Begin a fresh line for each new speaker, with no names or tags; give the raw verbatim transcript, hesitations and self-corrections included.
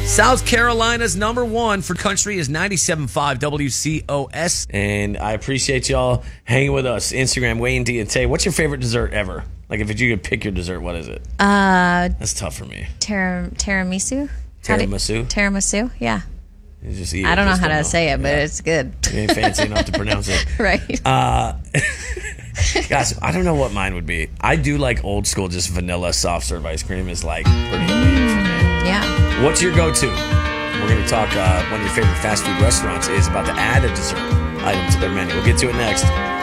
South Carolina's number one for country is ninety-seven point five W C O S. And I appreciate y'all hanging with us. Instagram, Wayne D and Tay. What's your favorite dessert ever? Like, if you could pick your dessert, what is it?
Uh,
That's tough for me.
Tir- tiramisu?
Tiramisu?
Tiramisu, yeah.
You just eat
I
it,
don't know
just
how to
know.
say it, but
Yeah.
it's good.
You ain't fancy enough to pronounce it.
Right.
Uh, guys, I don't know what mine would be. I do like old school, just vanilla soft serve ice cream is like pretty elite for me.
Yeah.
What's your go-to? We're going to talk, uh, one of your favorite fast food restaurants is about to add a dessert item to their menu. We'll get to it next.